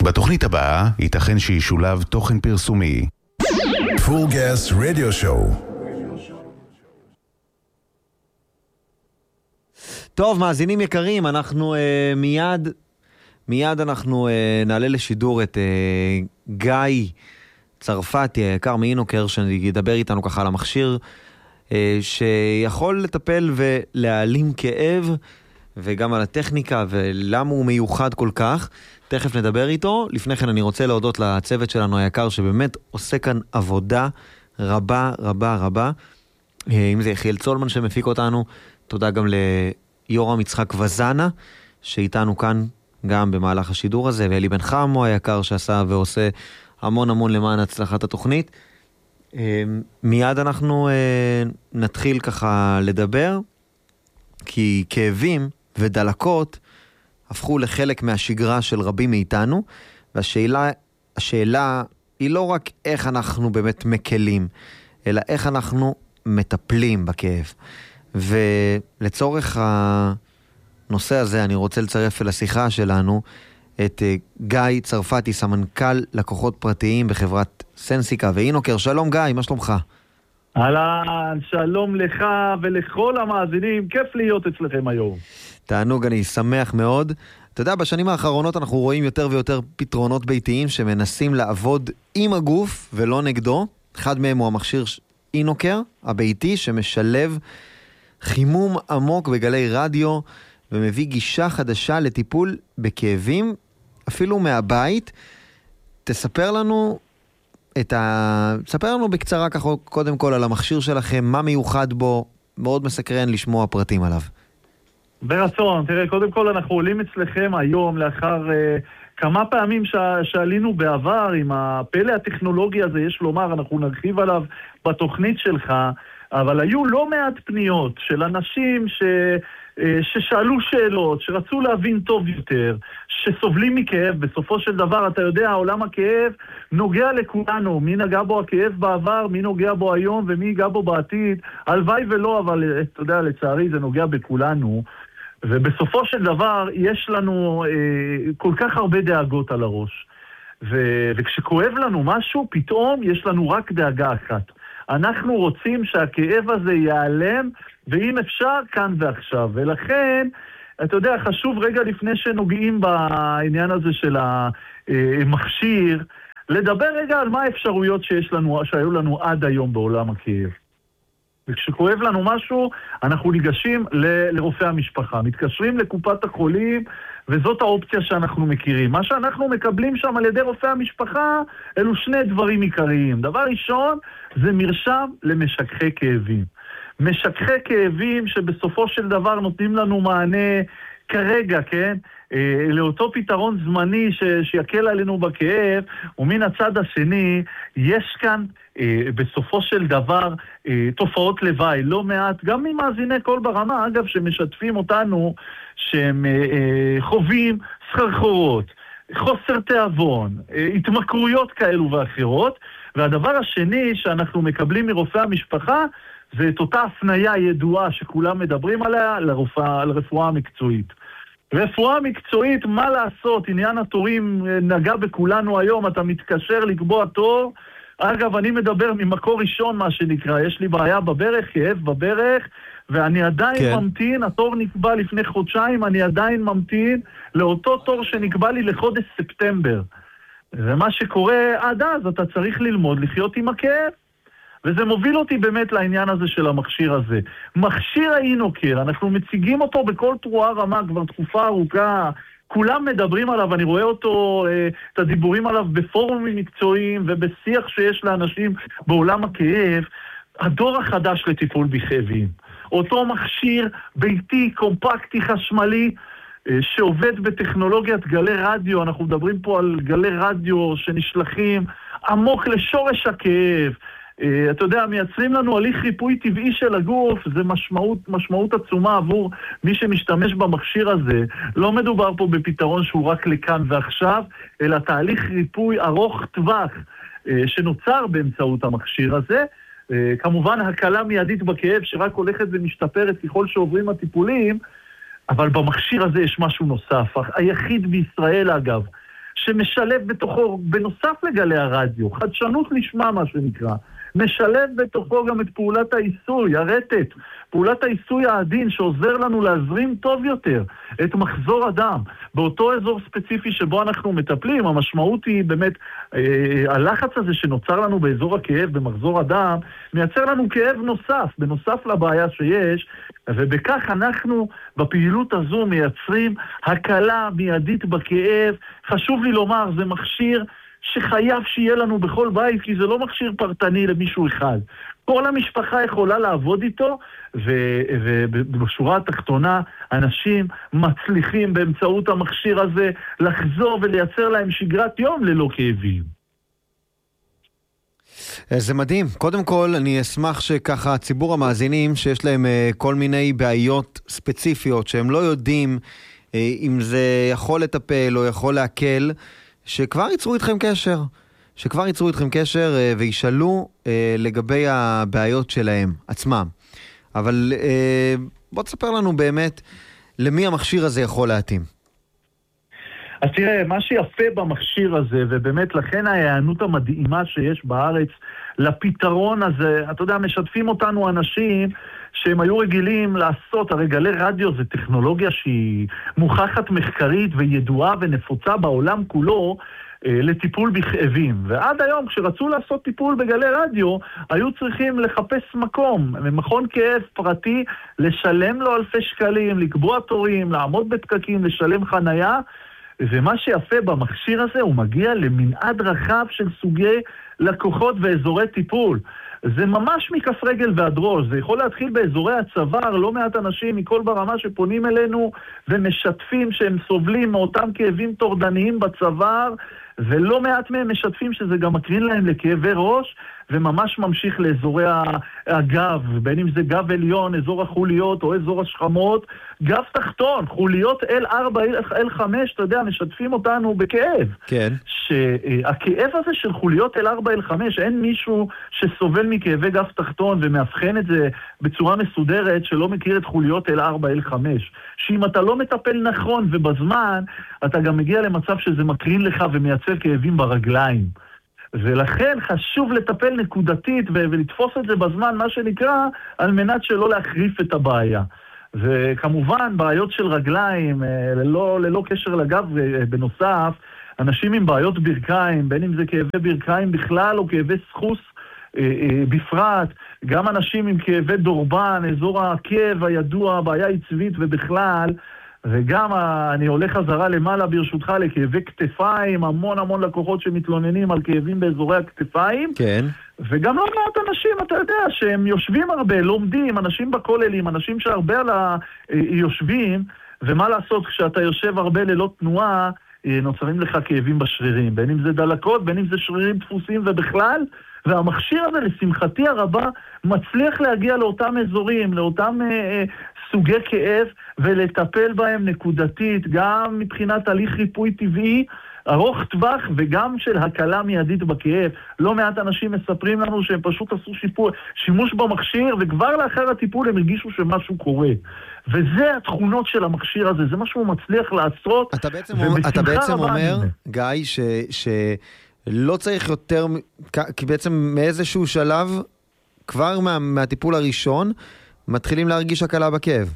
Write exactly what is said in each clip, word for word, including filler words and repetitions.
בתוכנית הבאה ייתכן שישולב תוכן פרסומי. Full Gas Radio Show. טוב, מאזינים יקרים, אנחנו uh, מיד, מיד אנחנו uh, נעלה לשידור את uh, גיא צרפתי, היקר מאינוקר, שידבר איתנו ככה על המכשיר, uh, שיכול לטפל ולהעלים כאב, וגם על הטכניקה ולמה הוא מיוחד כל כך. תכף נדבר איתו. לפני כן אני רוצה להודות לצוות שלנו היקר, שבאמת עושה כאן עבודה רבה רבה רבה. Uh, אם זה יחיאל צולמן שמפיק אותנו, תודה גם ל... יורם יצחק וזנה, שאיתנו כאן גם במהלך השידור הזה, ואלי בן חמו היקר שעשה ועושה המון המון למען הצלחת התוכנית. מיד אנחנו נתחיל ככה לדבר, כי כאבים ודלקות הפכו לחלק מהשגרה של רבים מאיתנו, והשאלה השאלה היא לא רק איך אנחנו באמת מקלים, אלא איך אנחנו מטפלים בכאב. ולצורך הנושא הזה אני רוצה לצרף אל השיחה שלנו את גיא צרפתי, סמנכ"ל לקוחות פרטיים בחברת סנסיקה ואינוקר. שלום גיא, מה שלומך? אהלן, שלום לך ולכל המאזינים, כיף להיות אצלכם היום. תענוג, אני שמח מאוד. אתה יודע, בשנים האחרונות אנחנו רואים יותר ויותר פתרונות ביתיים שמנסים לעבוד עם הגוף ולא נגדו. אחד מהם הוא המכשיר אינוקר הביתי, שמשלב חימום עמוק בגלי רדיו ומביא גישה חדשה לטיפול בכאבים אפילו מהבית. תספר לנו את ה... תספר לנו בקצרה ככה קודם כל על המכשיר שלכם, מה מיוחד בו, מאוד מסקרן לשמוע פרטים עליו. ברצון, תראה, קודם כל אנחנו עולים אצלכם היום לאחר uh, כמה פעמים ש... שעלינו בעבר עם הפלא הטכנולוגי הזה, יש לומר, אנחנו נרחיב עליו בתוכנית שלך, אבל היו לא מעט פניות של אנשים ש... ששאלו שאלות, שרצו להבין טוב יותר, שסובלים מכאב. בסופו של דבר, אתה יודע, עולם הכאב נוגע לכולנו. מי נגע בו הכאב בעבר, מי נוגע בו היום ומי ייגע בו בעתיד. הלוואי ולא, אבל אתה יודע, לצערי זה נוגע בכולנו. ובסופו של דבר יש לנו אה, כל כך הרבה דאגות על הראש. ו... וכשכואב לנו משהו, פתאום יש לנו רק דאגה אחת. אנחנו רוצים שהכאב הזה ייעלם, ואם אפשר, כאן ועכשיו. ולכן, אתה יודע, חשוב רגע לפני שנוגעים בעניין הזה של המכשיר, לדבר רגע על מה האפשרויות שיש לנו, שהיו לנו עד היום בעולם הכאב. וכשכואב לנו משהו, אנחנו ניגשים ל- לרופא המשפחה, מתקשרים לקופת החולים, וזאת האופציה שאנחנו מכירים. מה שאנחנו מקבלים שם על ידי רופא המשפחה, אלו שני דברים עיקריים. דבר ראשון, זה מרשם למשככי כאבים. משככי כאבים שבסופו של דבר נותנים לנו מענה כרגע, כן? אה, לאותו פתרון זמני ש- שיקל עלינו בכאב, ומן הצד השני, יש כאן אה, בסופו של דבר אה, תופעות לוואי, לא מעט, גם ממאזיני קול ברמה, אגב, שמשתפים אותנו, שהם אה, אה, חווים סחרחורות, חוסר תיאבון, אה, התמכרויות כאלו ואחרות, והדבר השני שאנחנו מקבלים מרופא המשפחה, זה את אותה הפניה ידועה שכולם מדברים עליה, לרפואה, לרפואה המקצועית. רפואה מקצועית, מה לעשות? עניין התורים נגע בכולנו היום, אתה מתקשר לקבוע תור. אגב, אני מדבר ממקור ראשון, מה שנקרא, יש לי בעיה בברך, כאב בברך, ואני עדיין כן. ממתין, התור נקבע לפני חודשיים, אני עדיין ממתין לאותו תור שנקבע לי לחודש ספטמבר. ומה שקורה עד אז, אתה צריך ללמוד לחיות עם הכאב. וזה מוביל אותי באמת לעניין הזה של המכשיר הזה. מכשיר האינוקר, אנחנו מציגים אותו בכל תרועה רמה כבר תקופה ארוכה, כולם מדברים עליו, אני רואה אותו, את הדיבורים עליו בפורומים מקצועיים ובשיח שיש לאנשים בעולם הכאב, הדור החדש לטיפול בכאבים. אותו מכשיר ביתי, קומפקטי, חשמלי, שעובד בטכנולוגיית גלי רדיו, אנחנו מדברים פה על גלי רדיו שנשלחים עמוק לשורש הכאב, אתה יודע, מייצרים לנו הליך ריפוי טבעי של הגוף, זה משמעות, משמעות עצומה עבור מי שמשתמש במכשיר הזה. לא מדובר פה בפתרון שהוא רק לכאן ועכשיו, אלא תהליך ריפוי ארוך טווח שנוצר באמצעות המכשיר הזה. כמובן, הקלה מיידית בכאב שרק הולכת ומשתפרת ככל שעוברים הטיפולים, אבל במכשיר הזה יש משהו נוסף. היחיד בישראל, אגב, שמשלב בתוכו, בנוסף לגלי הרדיו, חדשנות נשמע מה שנקרא, משלב בתוכו גם את פעולת העיסוי, הרטט, פעולת העיסוי העדין שעוזר לנו להזרים טוב יותר את מחזור הדם. באותו אזור ספציפי שבו אנחנו מטפלים, המשמעות היא באמת, אה, הלחץ הזה שנוצר לנו באזור הכאב, במחזור הדם, מייצר לנו כאב נוסף, בנוסף לבעיה שיש, ובכך אנחנו בפעילות הזו מייצרים הקלה מיידית בכאב. חשוב לי לומר, זה מכשיר שחייב שיהיה לנו בכל בית, כי זה לא מכשיר פרטני למישהו אחד. כל המשפחה יכולה לעבוד איתו, ובשורה התחתונה, אנשים מצליחים באמצעות המכשיר הזה לחזור ולייצר להם שגרת יום ללא כאבים. זה מדהים. קודם כל, אני אשמח שככה הציבור המאזינים שיש להם כל מיני בעיות ספציפיות, שהם לא יודעים אם זה יכול לטפל או יכול להקל, שכבר ייצרו איתכם קשר, שכבר ייצרו איתכם קשר וישאלו לגבי הבעיות שלהם עצמם. אבל בוא תספר לנו באמת למי המכשיר הזה יכול להתאים. אז תראה, מה שיפה במכשיר הזה, ובאמת לכן ההיענות המדהימה שיש בארץ לפתרון הזה, אתה יודע, משתפים אותנו אנשים שהם היו רגילים לעשות, הרי גלי רדיו זה טכנולוגיה שהיא מוכחת מחקרית וידועה ונפוצה בעולם כולו לטיפול בכאבים. ועד היום כשרצו לעשות טיפול בגלי רדיו, היו צריכים לחפש מקום, מכון כאב פרטי, לשלם לו אלפי שקלים, לקבוע תורים, לעמוד בפקקים, לשלם חנייה, ומה שיפה במכשיר הזה, הוא מגיע למנעד רחב של סוגי לקוחות ואזורי טיפול. זה ממש מכף רגל ועד ראש, זה יכול להתחיל באזורי הצוואר, לא מעט אנשים מכל ברמה שפונים אלינו ומשתפים שהם סובלים מאותם כאבים טורדניים בצוואר, ולא מעט מהם משתפים שזה גם מקרין להם לכאבי ראש, וממש ממשיך לאזורי הגב, בין אם זה גב עליון, אזור החוליות או אזור השכמות, גב תחתון, חוליות אל ארבע, אל חמש, אתה יודע, משתפים אותנו בכאב. כן. שהכאב הזה של חוליות אל ארבע, אל חמש, אין מישהו שסובל מכאבי גב תחתון ומאבחן את זה בצורה מסודרת שלא מכיר את חוליות אל ארבע, אל חמש. שאם אתה לא מטפל נכון ובזמן, אתה גם מגיע למצב שזה מקרין לך ומייצר כאבים ברגליים. ולכן חשוב לטפל נקודתית ולתפוס את זה בזמן, מה שנקרא, על מנת שלא להחריף את הבעיה. וכמובן, בעיות של רגליים, ללא, ללא קשר לגב, בנוסף, אנשים עם בעיות ברכיים, בין אם זה כאבי ברכיים בכלל או כאבי סחוס בפרט, גם אנשים עם כאבי דורבן, אזור הכאב הידוע, בעיה עצבית ובכלל, וגם אני הולך חזרה למעלה ברשותך לכאבי כתפיים, המון המון לקוחות שמתלוננים על כאבים באזורי הכתפיים. כן. וגם לא מעט אנשים, אתה יודע, שהם יושבים הרבה, לומדים, אנשים בכוללים, אנשים שהרבה על היושבים, ומה לעשות, כשאתה יושב הרבה ללא תנועה, נוצרים לך כאבים בשרירים, בין אם זה דלקות, בין אם זה שרירים דפוסים ובכלל, והמכשיר הזה, לשמחתי הרבה, מצליח להגיע לאותם אזורים, לאותם אה, סוגי כאב, ולטפל בהם נקודתית, גם מבחינת הליך ריפוי טבעי, ארוך טווח, וגם של הקלה מיידית בכאב. לא מעט אנשים מספרים לנו שהם פשוט עשו שיפור, שימוש במכשיר, וכבר לאחר הטיפול הם הרגישו שמשהו קורה. וזה התכונות של המכשיר הזה, זה מה שהוא מצליח לעשות. אתה בעצם, אתה בעצם אומר, גיא, ש... ש... לא צריך יותר, כי בעצם מאיזשהו שלב, כבר מה, מהטיפול הראשון, מתחילים להרגיש הקלה בכאב.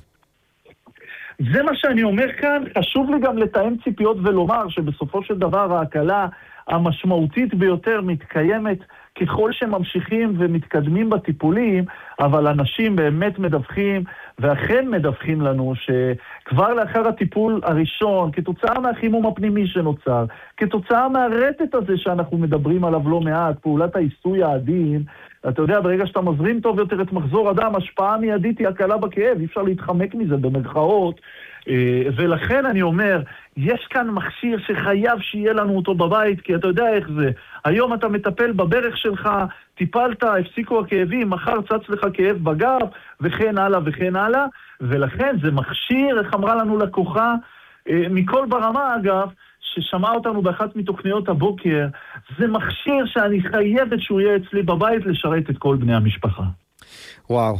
זה מה שאני אומר כאן, חשוב לי גם לתאם ציפיות ולומר שבסופו של דבר ההקלה המשמעותית ביותר מתקיימת ככל שממשיכים ומתקדמים בטיפולים, אבל אנשים באמת מדווחים, ואכן מדווחים לנו שכבר לאחר הטיפול הראשון, כתוצאה מהחימום הפנימי שנוצר, כתוצאה מהרטט הזה שאנחנו מדברים עליו לא מעט, פעולת העיסוי העדין, אתה יודע, ברגע שאתה מזרים טוב יותר את מחזור הדם, השפעה מיידית היא הקלה בכאב, אי אפשר להתחמק מזה במרכאות, ולכן אני אומר, יש כאן מכשיר שחייב שיהיה לנו אותו בבית, כי אתה יודע איך זה. היום אתה מטפל בברך שלך, טיפלת, הפסיקו הכאבים, מחר צץ לך כאב בגב, וכן הלאה וכן הלאה, ולכן זה מכשיר, איך אמרה לנו לקוחה, מכל ברמה אגב, ששמע אותנו באחת מתוכניות הבוקר, זה מכשיר שאני חייבת שהוא יהיה אצלי בבית לשרת את כל בני המשפחה. וואו.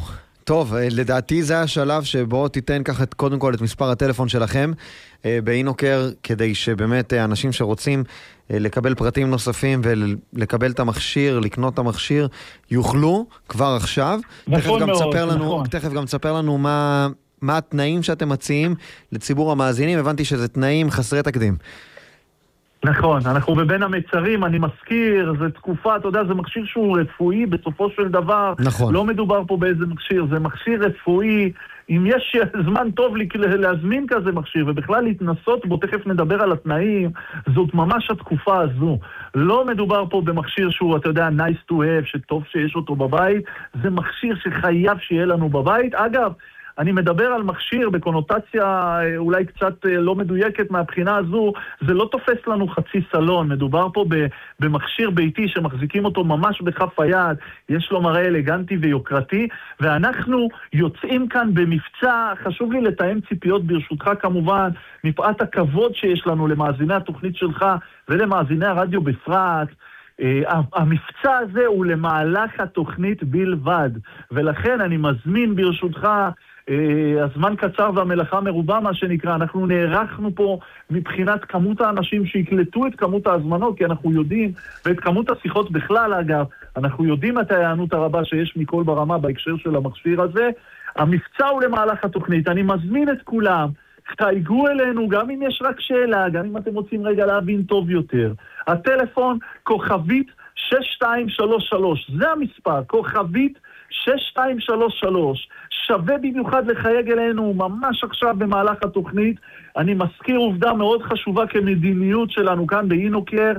טוב, לדעתי זה השלב שבו תיתן ככה קודם כל את מספר הטלפון שלכם באינוקר, כדי שבאמת אנשים שרוצים לקבל פרטים נוספים ולקבל את המכשיר, לקנות את המכשיר, יוכלו כבר עכשיו. נכון תכף מאוד, גם לנו, נכון. תכף גם תספר לנו מה, מה התנאים שאתם מציעים לציבור המאזינים. הבנתי שזה תנאים חסרי תקדים. נכון, אנחנו בבין המצרים, אני מזכיר, זה תקופה, אתה יודע, זה מכשיר שהוא רפואי בסופו של דבר. נכון. לא מדובר פה באיזה מכשיר, זה מכשיר רפואי. אם יש זמן טוב להזמין כזה מכשיר ובכלל להתנסות בו, תכף נדבר על התנאים, זאת ממש התקופה הזו. לא מדובר פה במכשיר שהוא, אתה יודע, nice to have, שטוב שיש אותו בבית, זה מכשיר שחייב שיהיה לנו בבית. אגב, אני מדבר על מכשיר בקונוטציה אולי קצת לא מדויקת מהבחינה הזו, זה לא תופס לנו חצי סלון, מדובר פה במכשיר ביתי שמחזיקים אותו ממש בכף היד, יש לו מראה אלגנטי ויוקרתי, ואנחנו יוצאים כאן במבצע, חשוב לי לתאם ציפיות ברשותך כמובן, מפאת הכבוד שיש לנו למאזיני התוכנית שלך ולמאזיני הרדיו בפרט, המבצע הזה הוא למהלך התוכנית בלבד, ולכן אני מזמין ברשותך, הזמן קצר והמלאכה מרובה מה שנקרא, אנחנו נערכנו פה מבחינת כמות האנשים שיקלטו את כמות ההזמנות, כי אנחנו יודעים, ואת כמות השיחות בכלל אגב, אנחנו יודעים את ההיענות הרבה שיש מכל ברמה בהקשר של המכשיר הזה. המבצע הוא למהלך התוכנית, אני מזמין את כולם, תייגו אלינו גם אם יש רק שאלה, גם אם אתם רוצים רגע להבין טוב יותר. הטלפון כוכבית שש שתיים שלוש שלוש, זה המספר, כוכבית שש שתיים שלוש שלוש, שווה במיוחד לחייג אלינו ממש עכשיו במהלך התוכנית. אני מזכיר עובדה מאוד חשובה כמדיניות שלנו כאן באינוקר,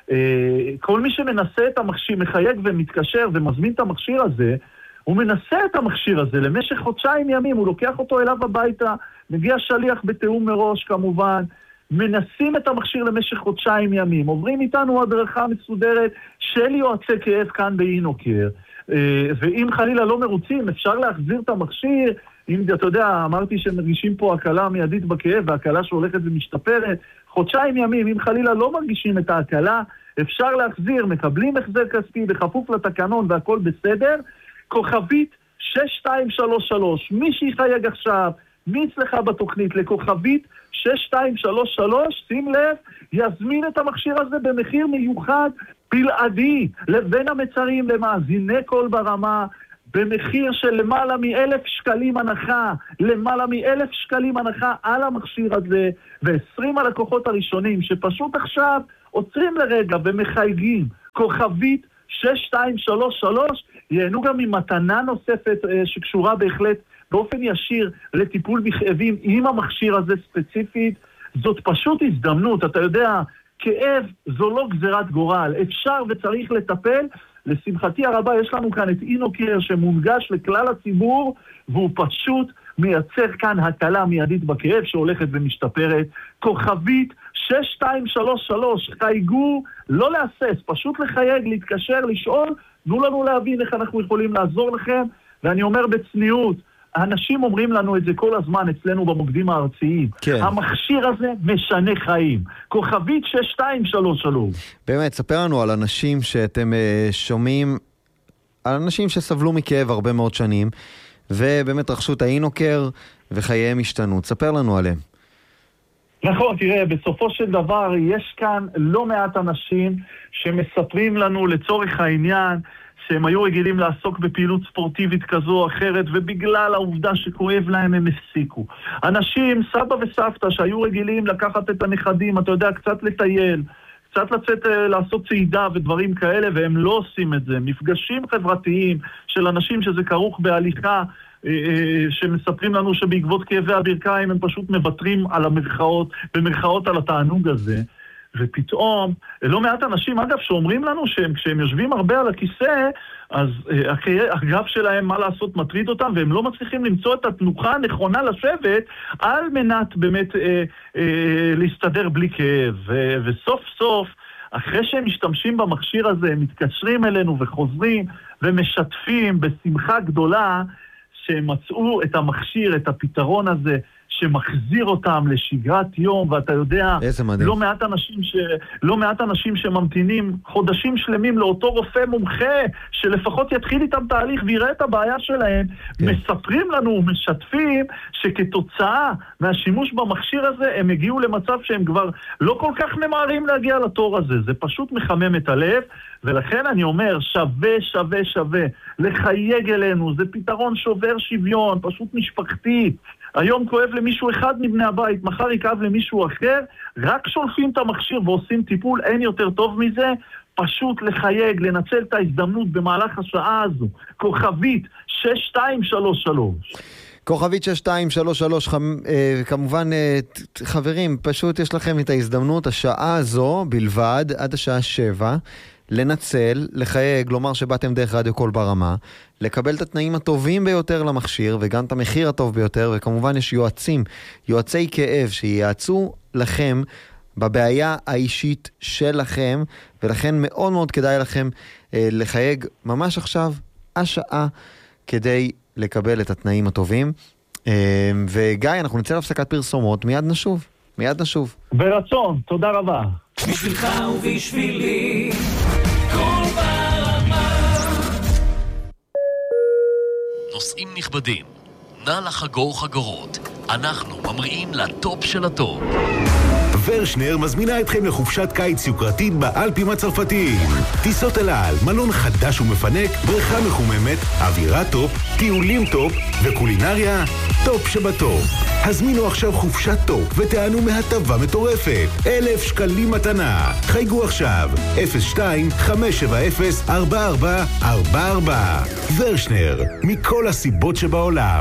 כל מי שמנסה את המכשיר, מחייג ומתקשר ומזמין את המכשיר הזה, הוא מנסה את המכשיר הזה למשך חודשיים ימים, הוא לוקח אותו אליו הביתה, מגיע שליח בתאום מראש כמובן, מנסים את המכשיר למשך חודשיים ימים, עוברים איתנו הדרכה מסודרת של יועצי כאב כאן באינוקר, ואם חלילה לא מרוצים, אפשר להחזיר את המכשיר. אם אתה יודע, אמרתי שמרגישים פה הקלה מיידית בכאב, והקלה שהולכת ומשתפרת, חודשיים ימים, אם חלילה לא מרגישים את ההקלה, אפשר להחזיר, מקבלים החזר כספי בכפוף לתקנון והכל בסדר. כוכבית שש שתיים שלוש שלוש, מי שיחייג עכשיו, מי אצלך בתוכנית לכוכבית שש שתיים שלוש שלוש, שים לב, יזמין את המכשיר הזה במחיר מיוחד בלעדי לבין המצרים למאזיני כל ברמה, במחיר של למעלה מאלף שקלים הנחה, למעלה מאלף שקלים הנחה על המכשיר הזה, ועשרים הלקוחות הראשונים שפשוט עכשיו עוצרים לרגע ומחייגים כוכבית שש שתיים שלוש שלוש, ייהנו גם ממתנה נוספת שקשורה בהחלט באופן ישיר לטיפול בכאבים עם המכשיר הזה ספציפית. זאת פשוט הזדמנות, אתה יודע, כאב זו לא גזירת גורל, אפשר וצריך לטפל. לשמחתי הרבה יש לנו כאן את אינוקר שמונגש לכלל הציבור, והוא פשוט מייצר כאן הקלה מיידית בכאב שהולכת ומשתפרת. כוכבית שש שתיים שלוש שלוש, חייגו, לא להסס, פשוט לחייג, להתקשר, לשאול, תנו לנו להבין איך אנחנו יכולים לעזור לכם. ואני אומר בצניעות, האנשים אומרים לנו את זה כל הזמן אצלנו במוקדים הארציים. כן. המכשיר הזה משנה חיים. כוכבית שש שתיים שלוש שלוש. באמת, ספר לנו על אנשים שאתם uh, שומעים, על אנשים שסבלו מכאב הרבה מאוד שנים, ובאמת רכשו את האינוקר וחייהם השתנו. ספר לנו עליהם. נכון, תראה, בסופו של דבר יש כאן לא מעט אנשים שמספרים לנו לצורך העניין, שהם היו רגילים לעסוק בפעילות ספורטיבית כזו או אחרת, ובגלל העובדה שכואב להם הם הפסיקו. אנשים, סבא וסבתא, שהיו רגילים לקחת את הנכדים, אתה יודע, קצת לטייל, קצת לצאת לעשות צעידה ודברים כאלה, והם לא עושים את זה. מפגשים חברתיים של אנשים שזה כרוך בהליכה, שמספרים לנו שבעקבות כאבי הברכיים הם פשוט מבטרים על המרכאות, במרכאות על התענוג הזה. ופתאום, לא מעט אנשים, אגב, שאומרים לנו שהם, כשהם יושבים הרבה על הכיסא, אז אה, הגב שלהם, מה לעשות, מטריד אותם, והם לא מצליחים למצוא את התנוחה הנכונה לשבת, על מנת באמת אה, אה, להסתדר בלי כאב. ו, וסוף סוף, אחרי שהם משתמשים במכשיר הזה, הם מתקשרים אלינו וחוזרים, ומשתפים בשמחה גדולה, שהם מצאו את המכשיר, את הפתרון הזה, שמחזיר אותם לשגרת יום, ואתה יודע, לא מעט אנשים ש... לא מעט אנשים שממתינים חודשים שלמים לאותו רופא מומחה, שלפחות יתחיל איתם תהליך ויראה את הבעיה שלהם, כן. מספרים לנו ומשתפים שכתוצאה מהשימוש במכשיר הזה, הם הגיעו למצב שהם כבר לא כל כך ממהרים להגיע לתור הזה. זה פשוט מחמם את הלב, ולכן אני אומר, שווה, שווה, שווה, לחייג אלינו, זה פתרון שובר שוויון, פשוט משפחתי. היום כואב למישהו אחד מבני הבית, מחר יכאב למישהו אחר, רק שולפים את המכשיר ועושים טיפול, אין יותר טוב מזה, פשוט לחייג, לנצל את ההזדמנות במהלך השעה הזו. כוכבית שש שתיים שלוש שלוש. כוכבית שש שתיים שלוש שלוש, כמובן חברים, פשוט יש לכם את ההזדמנות, השעה הזו בלבד, עד השעה שבע, לנצל, לחייג, לומר שבאתם דרך רדיו קול ברמה, לקבל את התנאים הטובים ביותר למכשיר, וגם את המחיר הטוב ביותר, וכמובן יש יועצים, יועצי כאב, שיעצו לכם בבעיה האישית שלכם, ולכן מאוד מאוד כדאי לכם אה, לחייג ממש עכשיו, השעה, כדי לקבל את התנאים הטובים. אה, וגיא, אנחנו נצא להפסקת פרסומות, מיד נשוב, מיד נשוב. ברצון, תודה רבה. בשבילך ובשבילי קול ברמה. נוסעים נכבדים, נא לחגור חגורות, אנחנו ממריאים לטופ של הטופ. ורשנר מזמינה אתכם לחופשת קיץ יוקרתית באלפים הצרפתיים. טיסות אל על, מלון חדש ומפנק, בריכה מחוממת, אווירה טופ, טיולים טופ וקולינריה טופ שבטופ. הזמינו עכשיו חופשת טופ ותענו מהטבה מטורפת. אלף שקלים מתנה. חייגו עכשיו אפס שתיים חמש שבע אפס ארבע ארבע ארבע ארבע. ורשנר, מכל הסיבות שבעולם.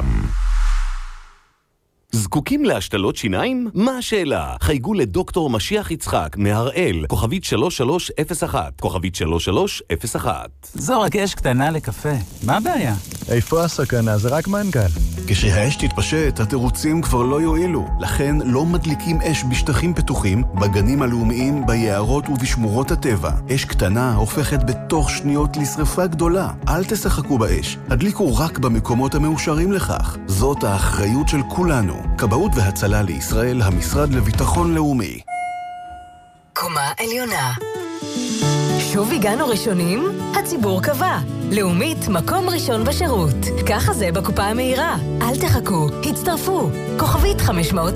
זקוקים להשתלות שיניים? מה השאלה? חייגו לדוקטור משיח יצחק מהראל, כוכבית שלוש שלוש אפס אחת, כוכבית שלוש שלוש אפס אחת. זו רק אש קטנה לקפה, מה הבעיה? איפה הסכנה? זה רק מנגל. כשהאש תתפשט, התירוצים כבר לא יועילו. לכן לא מדליקים אש בשטחים פתוחים, בגנים הלאומיים, ביערות ובשמורות הטבע. אש קטנה הופכת בתוך שניות לשרפה גדולה. אל תשחקו באש, הדליקו רק במקומות המאושרים לכך. זאת האחריות של כולנו. כבאות והצלה לישראל, המשרד לביטחון לאומי. קומה עליונה. שוב הגענו ראשונים? הציבור קבע. לאומית, מקום ראשון בשירות. ככה זה בקופה המהירה. אל תחכו, הצטרפו. כוכבית חמש מאות